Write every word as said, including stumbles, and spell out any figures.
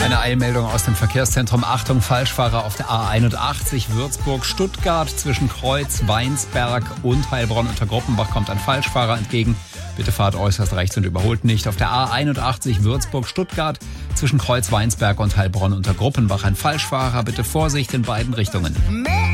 Eine Eilmeldung aus dem Verkehrszentrum. Achtung, Falschfahrer auf der A einundachtzig Würzburg-Stuttgart. Zwischen Kreuz, Weinsberg und Heilbronn unter Gruppenbach kommt ein Falschfahrer entgegen. Bitte fahrt äußerst rechts und überholt nicht. Auf der A einundachtzig Würzburg-Stuttgart zwischen Kreuz, Weinsberg und Heilbronn unter Gruppenbach ein Falschfahrer. Bitte Vorsicht in beiden Richtungen.